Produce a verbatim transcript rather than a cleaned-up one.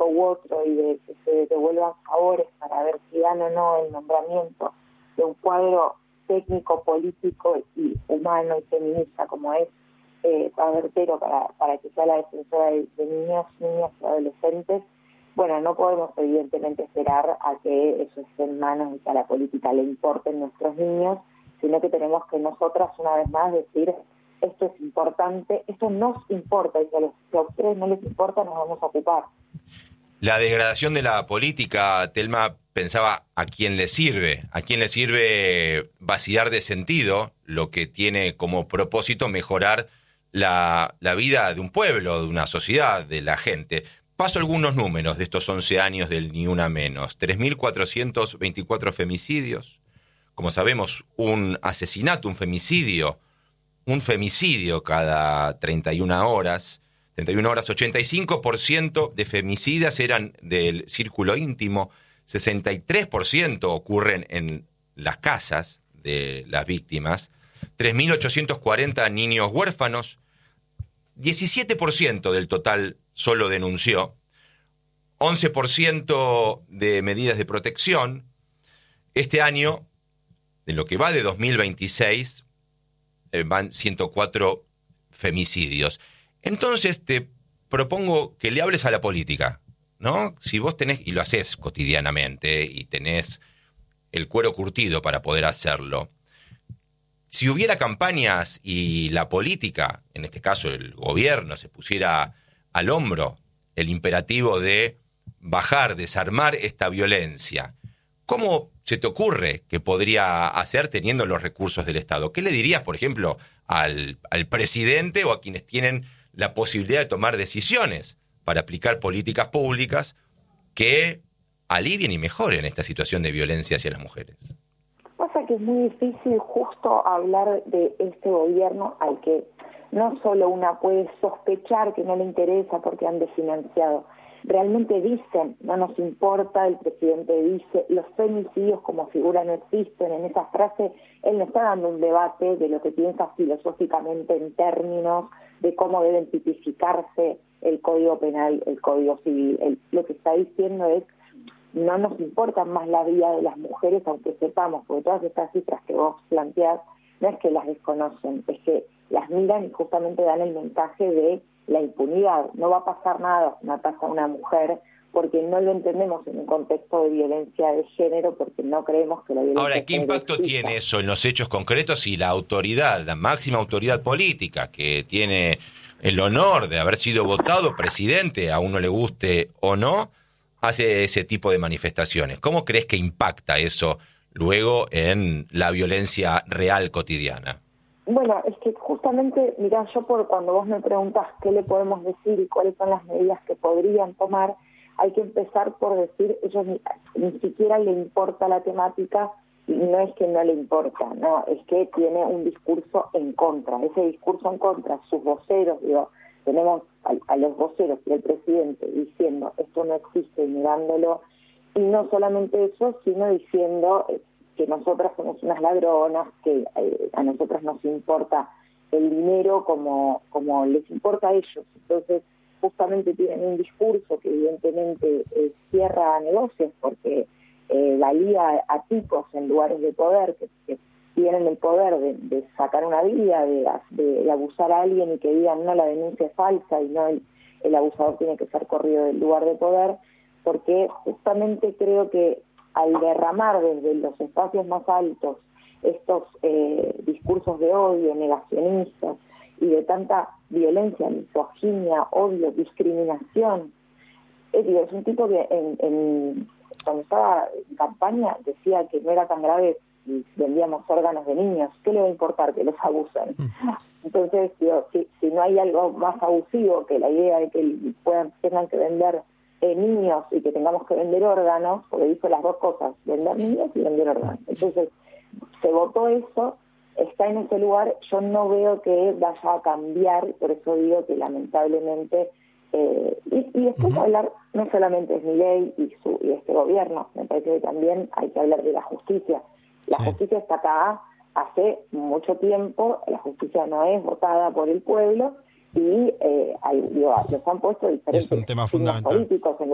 político u otro y de que se devuelvan favores para ver si dan o no el nombramiento de un cuadro técnico, político y humano y feminista como es eh, Tabertero para, para que sea la defensora de, de niños, niñas y adolescentes, bueno, no podemos evidentemente esperar a que eso esté en manos y que a la política le importen nuestros niños, sino que tenemos que nosotras una vez más decir, esto es importante, esto nos importa, y si a, los, si a ustedes no les importa, nos vamos a ocupar. La degradación de la política, Telma, pensaba a quién le sirve, a quién le sirve vaciar de sentido lo que tiene como propósito mejorar la, la vida de un pueblo, de una sociedad, de la gente. Paso algunos números de estos once años del Ni Una Menos. tres mil cuatrocientos veinticuatro femicidios. Como sabemos, un asesinato, un femicidio, un femicidio cada treinta y una horas. treinta y una horas, ochenta y cinco por ciento de femicidas eran del círculo íntimo, sesenta y tres por ciento ocurren en las casas de las víctimas, tres mil ochocientos cuarenta niños huérfanos, diecisiete por ciento del total solo denunció, once por ciento de medidas de protección. Este año, en lo que va de dos mil veintiséis, eh, van ciento cuatro femicidios. Entonces te propongo que le hables a la política, ¿no? Si vos tenés, y lo haces cotidianamente, y tenés el cuero curtido para poder hacerlo, si hubiera campañas y la política, en este caso el gobierno, se pusiera al hombro el imperativo de bajar, desarmar esta violencia, ¿cómo se te ocurre que podría hacer teniendo los recursos del Estado? ¿Qué le dirías, por ejemplo, al, al presidente o a quienes tienen la posibilidad de tomar decisiones para aplicar políticas públicas que alivien y mejoren esta situación de violencia hacia las mujeres? Pasa que es muy difícil justo hablar de este gobierno al que no solo una puede sospechar que no le interesa porque han desfinanciado. Realmente dicen, no nos importa, el presidente dice, los femicidios como figura no existen. En esa frase él no está dando un debate de lo que piensa filosóficamente en términos de cómo deben tipificarse el Código Penal, el Código Civil. Él, lo que está diciendo es, no nos importa más la vida de las mujeres, aunque sepamos, porque todas estas cifras que vos planteás, no es que las desconocen, es que las miran y justamente dan el mensaje de la impunidad. No va a pasar nada si matan a una mujer, porque no lo entendemos en un contexto de violencia de género, porque no creemos que la violencia Ahora, de ¿qué género impacto exista. tiene eso en los hechos concretos y la autoridad, la máxima autoridad política, que tiene el honor de haber sido votado presidente, a uno le guste o no, hace ese tipo de manifestaciones? ¿Cómo crees que impacta eso luego en la violencia real cotidiana? Bueno, es que justamente, mirá, yo por cuando vos me preguntas qué le podemos decir y cuáles son las medidas que podrían tomar, hay que empezar por decir, ellos ni, ni siquiera le importa la temática, y no es que no le importa, no, es que tiene un discurso en contra. Ese discurso en contra, sus voceros, digo, tenemos a, a los voceros y al presidente diciendo esto no existe y negándolo, y no solamente eso, sino diciendo eh, que nosotras somos unas ladronas, que eh, a nosotras nos importa el dinero como, como les importa a ellos. Entonces, justamente tienen un discurso que evidentemente eh, cierra negocios, porque eh, la liga a tipos en lugares de poder, que, que tienen el poder de, de sacar una vida, de, de, de abusar a alguien y que digan no, la denuncia es falsa y no, el, el abusador tiene que ser corrido del lugar de poder, porque justamente creo que al derramar desde los espacios más altos estos eh, discursos de odio, negacionistas y de tanta violencia, misoginia, odio, discriminación, es, es un tipo que en, en, cuando estaba en campaña decía que no era tan grave si vendíamos órganos de niños, ¿qué le va a importar que los abusen? Entonces, digo, si, si no hay algo más abusivo que la idea de que puedan tengan que vender Eh, niños y que tengamos que vender órganos, porque dice las dos cosas, vender niños y vender órganos. Entonces, se votó eso, está en ese lugar, yo no veo que vaya a cambiar, por eso digo que lamentablemente, eh, y, y después uh-huh. hablar, no solamente es Milei y, su, y este gobierno, me parece que también hay que hablar de la justicia. La sí. justicia está acá hace mucho tiempo, la justicia no es votada por el pueblo, y eh, hay, digo, los han puesto diferentes es un tema fundamental. políticos en